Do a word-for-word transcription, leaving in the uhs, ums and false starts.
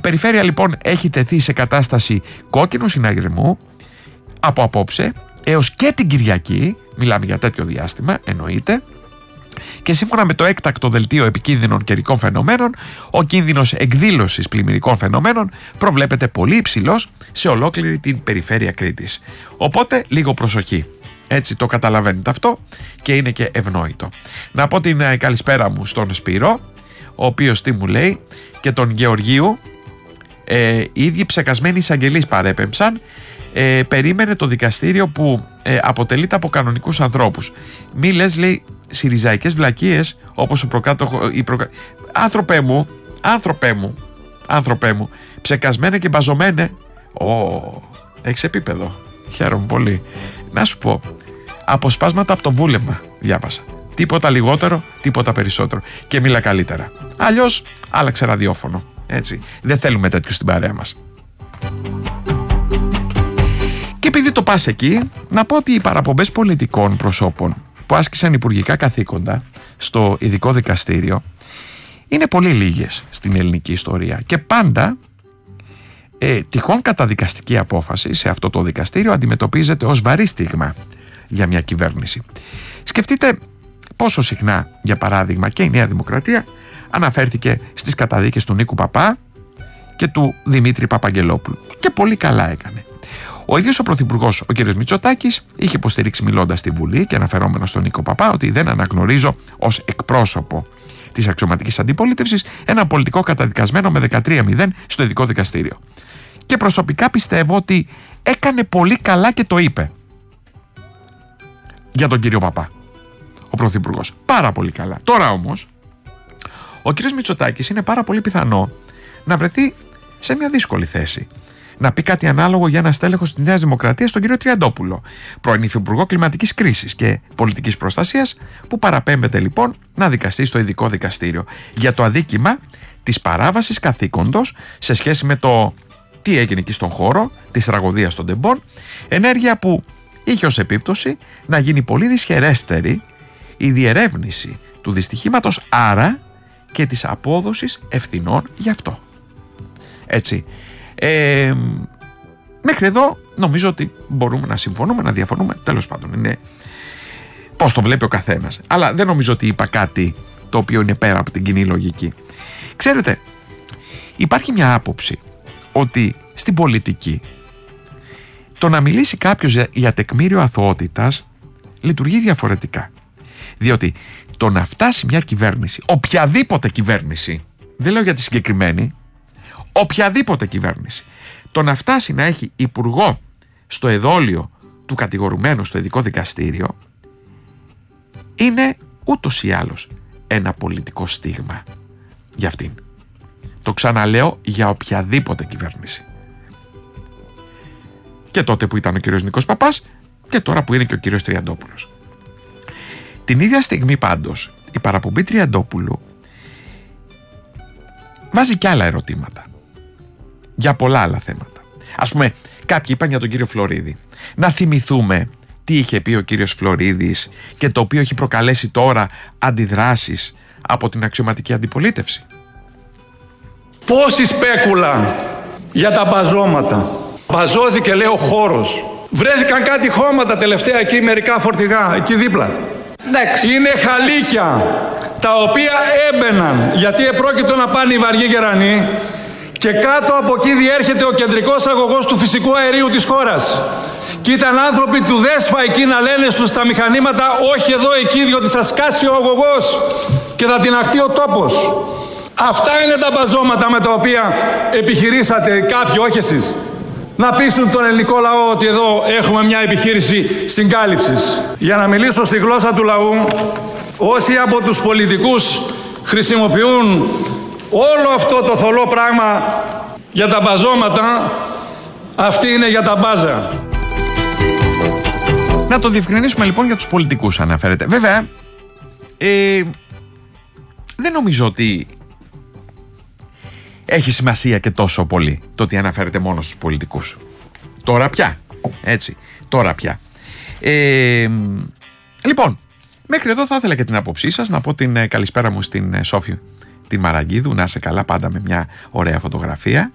περιφέρεια λοιπόν έχει τεθεί σε κατάσταση κόκκινου συναγερμού από απόψε έως και την Κυριακή, μιλάμε για τέτοιο διάστημα, εννοείται, και σύμφωνα με το έκτακτο δελτίο επικίνδυνων καιρικών φαινομένων, ο κίνδυνος εκδήλωσης πλημμυρικών φαινομένων προβλέπεται πολύ υψηλός σε ολόκληρη την περιφέρεια Κρήτης. Οπότε λίγο προσοχή. Έτσι το καταλαβαίνετε αυτό και είναι και ευνόητο. Να πω την καλησπέρα μου στον Σπύρο, ο οποίος τι μου λέει, και τον Γεωργίου. Ε, οι ίδιοι ψεκασμένοι εισαγγελείς παρέπεμψαν. Ε, περίμενε το δικαστήριο που ε, αποτελείται από κανονικούς ανθρώπους. Μη λες, λέει, συριζαϊκές βλακίες όπως ο προκάτοχο, η προκα... Άνθρωπέ μου, άνθρωπέ μου, άνθρωπέ μου, ψεκασμένε και μπαζωμένε. Ω, έχεις επίπεδο. Χαίρομαι πολύ. Να σου πω, αποσπάσματα από το βούλευμα διάβασα. Τίποτα λιγότερο, τίποτα περισσότερο. Και μίλα καλύτερα. Αλλιώς άλλαξε ραδιόφωνο. Έτσι. Δεν θέλουμε τέτοιους στην παρέα μας. Και επειδή το πας εκεί, να πω ότι οι παραπομπές πολιτικών προσώπων που άσκησαν υπουργικά καθήκοντα στο ειδικό δικαστήριο είναι πολύ λίγες στην ελληνική ιστορία και πάντα ε, τυχόν καταδικαστική απόφαση σε αυτό το δικαστήριο αντιμετωπίζεται ως βαρύ στίγμα για μια κυβέρνηση. Σκεφτείτε πόσο συχνά, για παράδειγμα, και η Νέα Δημοκρατία αναφέρθηκε στις καταδίκες του Νίκου Παπά και του Δημήτρη Παπαγγελόπουλου. Και πολύ καλά έκανε. Ο ίδιος ο Πρωθυπουργός, ο κ. Μητσοτάκης, είχε υποστηρίξει μιλώντας στη Βουλή και αναφερόμενος στον Νίκο Παπά ότι δεν αναγνωρίζω ως εκπρόσωπο της αξιωματικής αντιπολίτευσης ένα πολιτικό καταδικασμένο με δεκατρία μηδέν στο ειδικό δικαστήριο. Και προσωπικά πιστεύω ότι έκανε πολύ καλά και το είπε για τον κύριο Παπά ο Πρωθυπουργός. Πάρα πολύ καλά. Τώρα όμως ο κ. Μητσοτάκης είναι πάρα πολύ πιθανό να βρεθεί σε μια δύσκολη θέση. Να πει κάτι ανάλογο για ένα στέλεχος της Νέας Δημοκρατίας, τον κύριο Τριαντόπουλο, πρώην υφυπουργό κλιματικής κρίσης και πολιτικής προστασίας, που παραπέμπεται λοιπόν να δικαστεί στο ειδικό δικαστήριο για το αδίκημα της παράβασης καθήκοντος σε σχέση με το τι έγινε εκεί στον χώρο της τραγωδίας των τεμπών, ενέργεια που είχε ως επίπτωση να γίνει πολύ δυσχερέστερη η διερεύνηση του δυστυχήματος, άρα και της απόδοσης ευθυνών γι' αυτό. Έτσι. Ε, μέχρι εδώ νομίζω ότι μπορούμε να συμφωνούμε, να διαφωνούμε, τέλος πάντων είναι πώς το βλέπει ο καθένας, αλλά δεν νομίζω ότι είπα κάτι το οποίο είναι πέρα από την κοινή λογική. Ξέρετε, υπάρχει μια άποψη ότι στην πολιτική το να μιλήσει κάποιος για τεκμήριο αθωότητας λειτουργεί διαφορετικά, διότι το να φτάσει μια κυβέρνηση, οποιαδήποτε κυβέρνηση, δεν λέω για τη συγκεκριμένη, οποιαδήποτε κυβέρνηση, το να φτάσει να έχει υπουργό στο εδόλιο του κατηγορουμένου στο ειδικό δικαστήριο είναι ούτως ή άλλως ένα πολιτικό στίγμα για αυτήν. Το ξαναλέω, για οποιαδήποτε κυβέρνηση. Και τότε που ήταν ο κύριος Νίκος Παπάς και τώρα που είναι και ο κύριος Τριαντόπουλος. Την ίδια στιγμή πάντως η παραπομπή Τριαντόπουλου βάζει και άλλα ερωτήματα για πολλά άλλα θέματα. Ας πούμε, κάποιοι είπαν για τον κύριο Φλωρίδη. Να θυμηθούμε τι είχε πει ο κύριος Φλωρίδης και το οποίο έχει προκαλέσει τώρα αντιδράσεις από την αξιωματική αντιπολίτευση. Πόση σπέκουλα για τα μπαζώματα. Μπαζώθηκε, λέει, ο χώρος. Βρέθηκαν κάτι χώματα τελευταία εκεί, μερικά φορτηγά, εκεί δίπλα. Εντάξει. Είναι χαλίκια τα οποία έμπαιναν γιατί επρόκειτο να πάνε οι βαριοί γερανοί και κάτω από εκεί διέρχεται ο κεντρικός αγωγός του φυσικού αερίου της χώρας. Και ήταν άνθρωποι του ΔΕΣΦΑ εκεί να λένε στους τα μηχανήματα, όχι εδώ εκεί, διότι θα σκάσει ο αγωγός και θα τιναχτεί ο τόπος. Αυτά είναι τα μπαζώματα με τα οποία επιχειρήσατε κάποιοι, όχι εσείς, να πείσουν τον ελληνικό λαό ότι εδώ έχουμε μια επιχείρηση συγκάλυψης. Για να μιλήσω στη γλώσσα του λαού, όσοι από τους πολιτικούς χρησιμοποιούν όλο αυτό το θολό πράγμα για τα μπαζώματα, αυτή είναι για τα μπάζα. Να το διευκρινίσουμε λοιπόν για τους πολιτικούς αναφέρεται. Βέβαια, ε, δεν νομίζω ότι έχει σημασία και τόσο πολύ το ότι αναφέρεται μόνο στους πολιτικούς. Τώρα πια, έτσι, τώρα πια. Ε, λοιπόν, μέχρι εδώ θα ήθελα και την άποψή σας, να πω την καλησπέρα μου στην Σόφη την Μαραγκίδου, να είσαι καλά, πάντα με μια ωραία φωτογραφία.